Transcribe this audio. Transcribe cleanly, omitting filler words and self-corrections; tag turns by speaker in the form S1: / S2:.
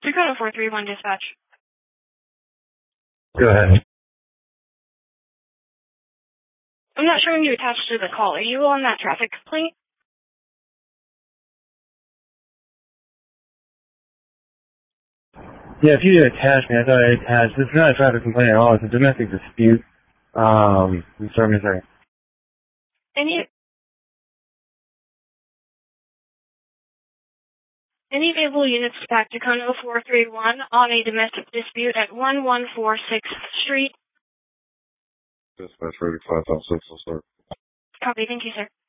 S1: Dakota 431 dispatch.
S2: Go ahead.
S1: I'm not showing you attached to the call. Are you on that traffic complaint?
S2: Yeah, if you did attach me, I thought I attached. This is not a traffic complaint at all. It's a domestic dispute. I'm sorry.
S1: Any available units back to Dakota 431 on a domestic dispute at 1146th Street.
S3: Dispatch ready 556, sir.
S1: Copy, thank you, sir.